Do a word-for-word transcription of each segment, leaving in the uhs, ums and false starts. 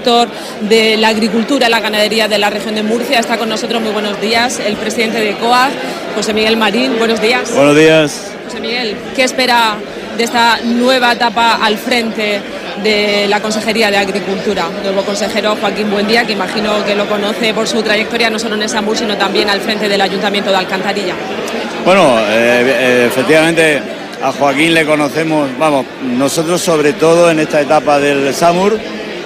sector de la agricultura y la ganadería de la región de Murcia. Está con nosotros, muy buenos días, el presidente de COAG, José Miguel Marín. Buenos días. Buenos días. José Miguel, ¿qué espera de esta nueva etapa al frente de la Consejería de Agricultura? Nuevo consejero Joaquín Buendía, que imagino que lo conoce por su trayectoria no solo en Esamur, sino también al frente del Ayuntamiento de Alcantarilla. Bueno, eh, efectivamente a Joaquín le conocemos, vamos, nosotros sobre todo en esta etapa del Samur,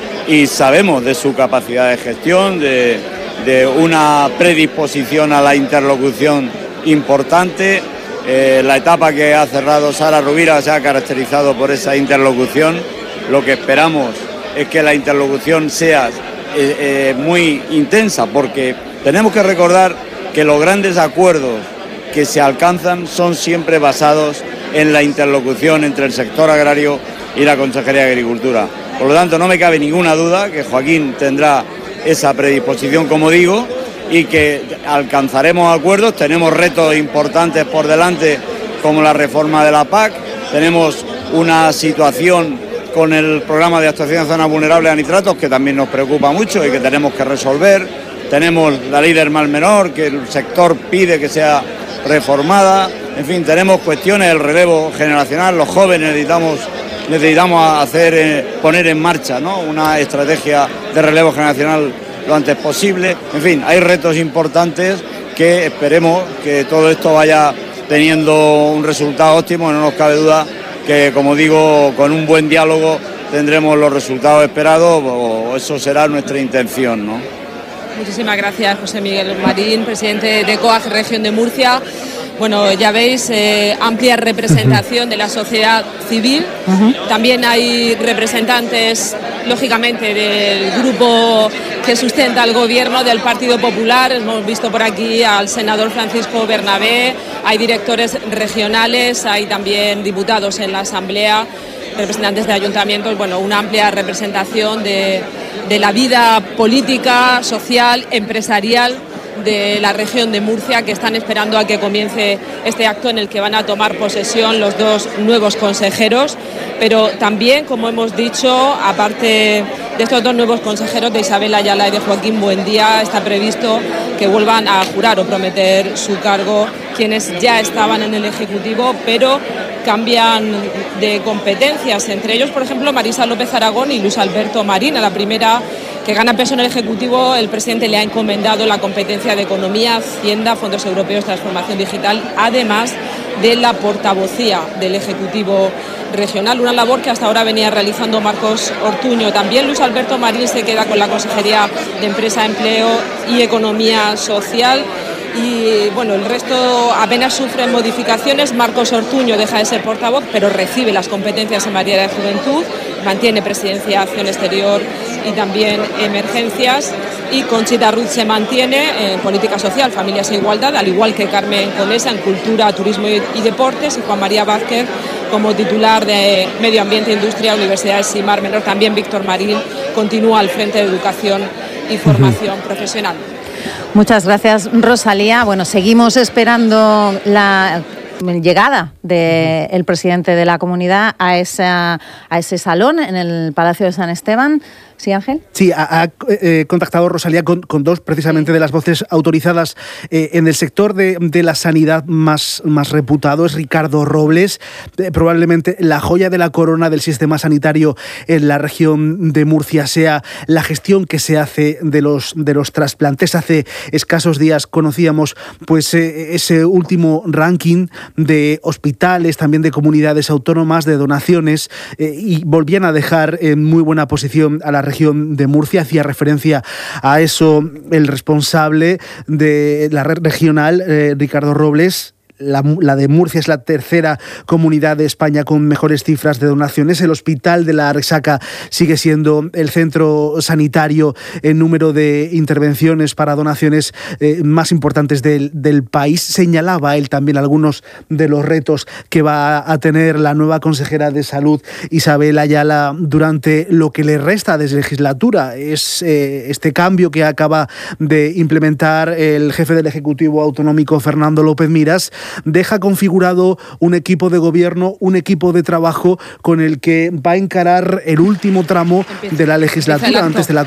y sabemos de su capacidad de gestión, de, de una predisposición a la interlocución importante. Eh, la etapa que ha cerrado Sara Rubira se ha caracterizado por esa interlocución. Lo que esperamos es que la interlocución sea eh, eh, muy intensa, porque tenemos que recordar que los grandes acuerdos que se alcanzan son siempre basados en la interlocución entre el sector agrario y la Consejería de Agricultura. Por lo tanto, no me cabe ninguna duda que Joaquín tendrá esa predisposición, como digo, y que alcanzaremos acuerdos. Tenemos retos importantes por delante, como la reforma de la P A C, tenemos una situación con el programa de actuación en zonas vulnerables a nitratos que también nos preocupa mucho y que tenemos que resolver. Tenemos la ley del mal menor, que el sector pide que sea reformada. En fin, tenemos cuestiones del relevo generacional. Los jóvenes necesitamos necesitamos hacer eh, poner en marcha, ¿no?, una estrategia de relevo generacional lo antes posible. En fin, hay retos importantes que esperemos que todo esto vaya teniendo un resultado óptimo. No nos cabe duda que, como digo, con un buen diálogo tendremos los resultados esperados, o eso será nuestra intención, ¿no? Muchísimas gracias, José Miguel Marín, presidente de COAG Región de Murcia. Bueno, ya veis, eh, amplia representación de la sociedad civil. Uh-huh. También hay representantes, lógicamente, del grupo que sustenta al gobierno, del Partido Popular. Hemos visto por aquí al senador Francisco Bernabé, hay directores regionales, hay también diputados en la Asamblea, representantes de ayuntamientos. Bueno, una amplia representación de, de la vida política, social, empresarial de la región de Murcia, que están esperando a que comience este acto en el que van a tomar posesión los dos nuevos consejeros. Pero también, como hemos dicho, aparte de estos dos nuevos consejeros, de Isabel Ayala y de Joaquín Buendía, está previsto que vuelvan a jurar o prometer su cargo quienes ya estaban en el Ejecutivo, pero cambian de competencias. Entre ellos, por ejemplo, Marisa López Aragón y Luis Alberto Marín. A la primera, que gana peso en el Ejecutivo, el presidente le ha encomendado la competencia de Economía, Hacienda, Fondos Europeos, Transformación Digital, además de la portavocía del Ejecutivo regional, una labor que hasta ahora venía realizando Marcos Ortuño. También Luis Alberto Marín se queda con la Consejería de Empresa, Empleo y Economía Social. Y bueno, el resto apenas sufren modificaciones. Marcos Ortuño deja de ser portavoz, pero recibe las competencias en materia de juventud, mantiene presidencia, acción exterior y también emergencias. Y Conchita Ruiz se mantiene en política social, familias e igualdad, al igual que Carmen Conesa en cultura, turismo y deportes, y Juan María Vázquez como titular de Medio Ambiente, Industria, Universidades y Mar Menor. También Víctor Marín continúa al frente de Educación y Formación Profesional. Muchas gracias, Rosalía. Bueno, seguimos esperando la llegada del presidente de la comunidad a, esa, a ese salón en el Palacio de San Esteban. ¿Sí, Ángel? Sí, ha, ha eh, contactado Rosalía con, con dos precisamente de las voces autorizadas eh, en el sector de, de la sanidad más, más reputado. Es Ricardo Robles, eh, probablemente la joya de la corona del sistema sanitario en la región de Murcia, sea la gestión que se hace de los, de los trasplantes. Hace escasos días conocíamos pues eh, ese último ranking de hospitales, también de comunidades autónomas, de donaciones, eh, y volvían a dejar en muy buena posición a la región de Murcia. Hacía referencia a eso el responsable de la red regional, eh, Ricardo Robles. La, la de Murcia es la tercera comunidad de España con mejores cifras de donaciones. El Hospital de la Resaca sigue siendo el centro sanitario en número de intervenciones para donaciones eh, más importantes del, del país. Señalaba él también algunos de los retos que va a tener la nueva consejera de Salud, Isabel Ayala, durante lo que le resta de legislatura. Es eh, este cambio que acaba de implementar el jefe del Ejecutivo Autonómico, Fernando López Miras. Deja configurado un equipo de gobierno, un equipo de trabajo con el que va a encarar el último tramo de la legislatura antes de la